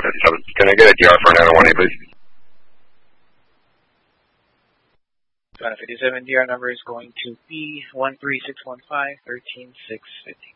57. Can I get a DR for 901A, please? 57 DR number is going to be 13615 13650.